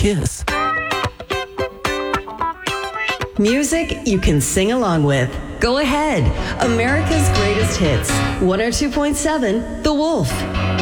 Kiss. Music you can sing along with. Go ahead. America's Greatest Hits. 102.7 The Wolf.